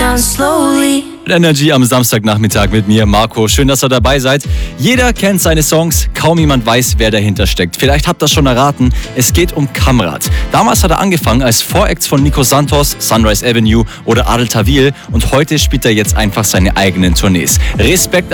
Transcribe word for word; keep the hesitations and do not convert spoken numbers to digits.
down slowly. Energy am Samstagnachmittag mit mir, Marco. Schön, dass ihr dabei seid. Jeder kennt seine Songs, kaum jemand weiß, wer dahinter steckt. Vielleicht habt ihr das schon erraten, es geht um Kamrat. Damals hat er angefangen als Vorex von Nico Santos, Sunrise Avenue oder Adel Tawil und heute spielt er jetzt einfach seine eigenen Tournees. Respekt